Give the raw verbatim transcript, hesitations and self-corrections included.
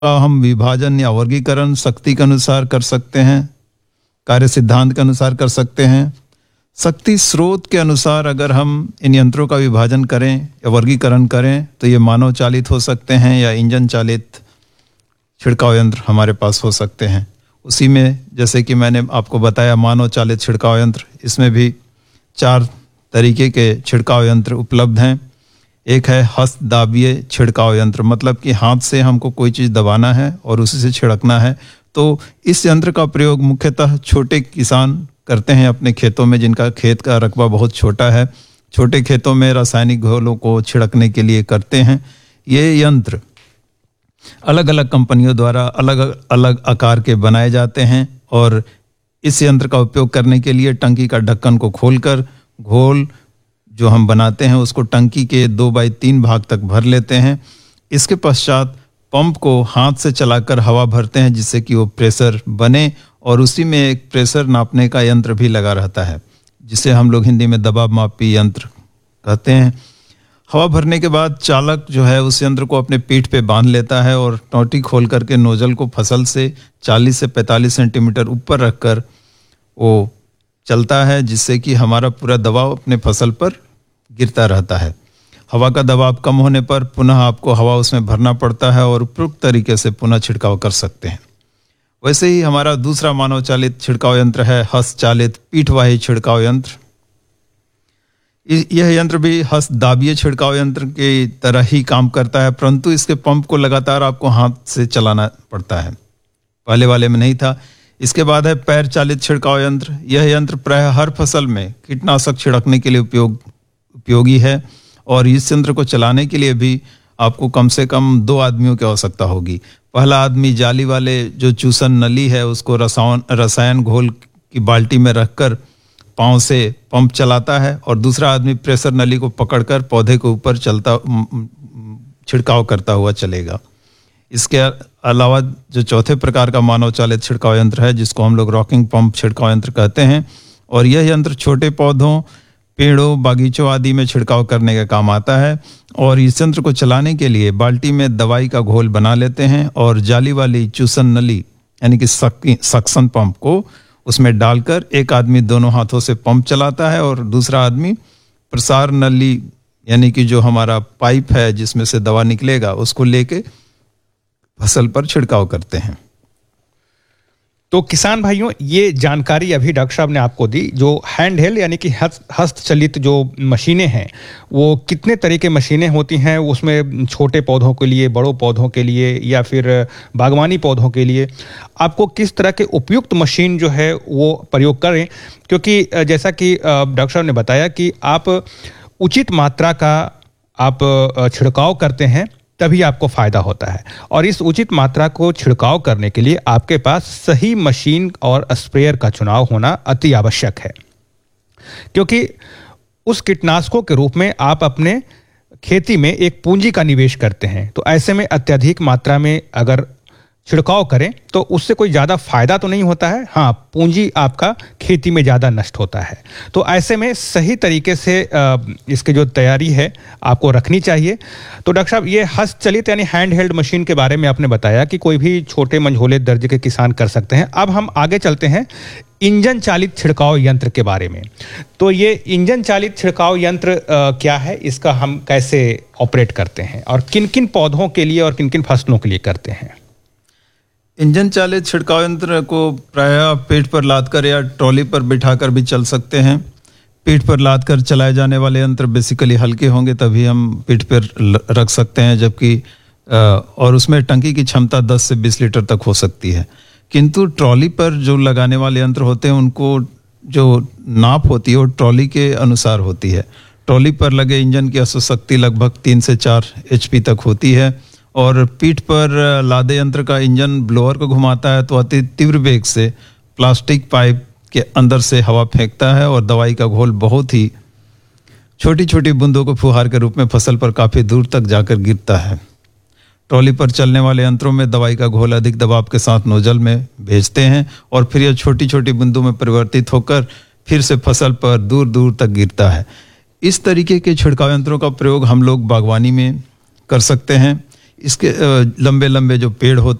का हम विभाजन या वर्गीकरण शक्ति के अनुसार कर सकते हैं, कार्य सिद्धांत के अनुसार कर सकते हैं। शक्ति स्रोत के अनुसार अगर हम इन यंत्रों का विभाजन करें या वर्गीकरण करें तो ये मानव चालित हो सकते हैं या इंजन चालित छिड़काव यंत्र हमारे पास हो सकते हैं। उसी में जैसे कि मैंने आपको बताया मानव चालित छिड़काव यंत्र, इसमें भी चार तरीके के छिड़काव यंत्र उपलब्ध हैं। एक है हस्त दाबीय छिड़काव यंत्र, मतलब कि हाथ से हमको कोई चीज़ दबाना है और उसी से छिड़कना है। तो इस यंत्र का प्रयोग मुख्यतः छोटे किसान करते हैं अपने खेतों में, जिनका खेत का रकबा बहुत छोटा है। छोटे खेतों में रासायनिक घोलों को छिड़कने के लिए करते हैं। ये यंत्र अलग अलग कंपनियों द्वारा अलग अलग आकार के बनाए जाते हैं और इस यंत्र का उपयोग करने के लिए टंकी का ढक्कन को खोलकर घोल जो हम बनाते हैं उसको टंकी के दो बाई तीन भाग तक भर लेते हैं। इसके पश्चात पंप को हाथ से चलाकर हवा भरते हैं जिससे कि वो प्रेशर बने और उसी में एक प्रेशर नापने का यंत्र भी लगा रहता है जिसे हम लोग हिंदी में दबाव मापी यंत्र कहते हैं। हवा भरने के बाद चालक जो है उस यंत्र को अपने पीठ पे बांध लेता है और टोंटी खोल करके नोजल को फसल से चालीस से पैंतालीस सेंटीमीटर ऊपर रखकर वो चलता है जिससे कि हमारा पूरा दबाव अपने फसल पर गिरता रहता है। हवा का दबाव कम होने पर पुनः आपको हवा उसमें भरना पड़ता है और उपयुक्त तरीके से पुनः छिड़काव कर सकते हैं। वैसे ही हमारा दूसरा मानव चालित छिड़काव यंत्र है हस्त चालित पीठवाही छिड़काव यंत्र। यह यंत्र भी हस्त दाबीय छिड़काव यंत्र की तरह ही काम करता है, परंतु इसके पंप को लगातार आपको हाथ से चलाना पड़ता है, पहले वाले में नहीं था। इसके बाद है पैर चालित छिड़काव यंत्र। यह यंत्र प्रायः हर फसल में कीटनाशक छिड़कने के लिए उपयोग उपयोगी है और इस यंत्र को चलाने के लिए भी आपको कम से कम दो आदमियों की आवश्यकता होगी। पहला आदमी जाली वाले जो चूसन नली है उसको रसायन रसायन घोल की बाल्टी में रखकर पांव से पंप चलाता है और दूसरा आदमी प्रेशर नली को पकड़कर पौधे के ऊपर चलता छिड़काव करता हुआ चलेगा। इसके अलावा जो चौथे प्रकार का मानव चालित छिड़काव यंत्र है जिसको हम लोग रॉकिंग पंप छिड़काव यंत्र कहते हैं और यह यंत्र छोटे पौधों, पेड़ों, बागीचों आदि में छिड़काव करने का काम आता है और इस यंत्र को चलाने के लिए बाल्टी में दवाई का घोल बना लेते हैं और जाली वाली चूसन नली यानी कि सक्शन पंप को उसमें डालकर एक आदमी दोनों हाथों से पंप चलाता है और दूसरा आदमी प्रसार नली यानी कि जो हमारा पाइप है जिसमें से दवा निकलेगा उसको लेके फसल पर छिड़काव करते हैं। तो किसान भाइयों, ये जानकारी अभी डॉक्टर साहब ने आपको दी। जो हैंड हेल्ड यानी कि हस्तचलित जो मशीनें हैं वो कितने तरह के मशीनें होती हैं, उसमें छोटे पौधों के लिए, बड़ों पौधों के लिए या फिर बागवानी पौधों के लिए आपको किस तरह के उपयुक्त मशीन जो है वो प्रयोग करें, क्योंकि जैसा कि डॉक्टर साहब ने बताया कि आप उचित मात्रा का आप छिड़काव करते हैं तभी आपको फायदा होता है और इस उचित मात्रा को छिड़काव करने के लिए आपके पास सही मशीन और स्प्रेयर का चुनाव होना अति आवश्यक है, क्योंकि उस कीटनाशकों के रूप में आप अपने खेती में एक पूंजी का निवेश करते हैं। तो ऐसे में अत्यधिक मात्रा में अगर छिड़काव करें तो उससे कोई ज़्यादा फायदा तो नहीं होता है, हाँ पूंजी आपका खेती में ज़्यादा नष्ट होता है। तो ऐसे में सही तरीके से इसकी जो तैयारी है आपको रखनी चाहिए। तो डॉक्टर साहब, ये हस्तचलित यानी हैंड हेल्ड मशीन के बारे में आपने बताया कि कोई भी छोटे मंझोले दर्जे के किसान कर सकते हैं। अब हम आगे चलते हैं इंजन चालित छिड़काव यंत्र के बारे में। तो ये इंजन चालित छिड़काव यंत्र आ, क्या है, इसका हम कैसे ऑपरेट करते हैं और किन किन पौधों के लिए और किन किन फसलों के लिए करते हैं? इंजन चालित छिड़काव यंत्र को प्रायः पीठ पर लादकर या ट्रॉली पर बिठाकर भी चल सकते हैं। पीठ पर लादकर चलाए जाने वाले यंत्र बेसिकली हल्के होंगे तभी हम पीठ पर रख सकते हैं, जबकि और उसमें टंकी की क्षमता दस से बीस लीटर तक हो सकती है। किंतु ट्रॉली पर जो लगाने वाले यंत्र होते हैं उनको जो नाप होती है वो ट्रॉली के अनुसार होती है। ट्रॉली पर लगे इंजन की अश्व शक्ति लगभग तीन से चार एचपी तक होती है और पीठ पर लादे यंत्र का इंजन ब्लोअर को घुमाता है तो अति तीव्र वेग से प्लास्टिक पाइप के अंदर से हवा फेंकता है और दवाई का घोल बहुत ही छोटी छोटी बूंदों को फुहार के रूप में फसल पर काफ़ी दूर तक जाकर गिरता है। ट्रॉली पर चलने वाले यंत्रों में दवाई का घोल अधिक दबाव के साथ नोजल में भेजते हैं और फिर यह छोटी छोटी बूंदों में परिवर्तित होकर फिर से फसल पर दूर दूर तक गिरता है। इस तरीके के छिड़काव यंत्रों का प्रयोग हम लोग बागवानी में कर सकते हैं। इसके लंबे लंबे जो पेड़ होते